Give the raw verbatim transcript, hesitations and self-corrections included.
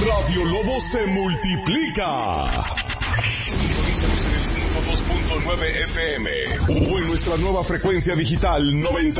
Radio Lobo se multiplica. Sintonízanos en el ciento dos punto nueve F M o en nuestra nueva frecuencia digital noventa.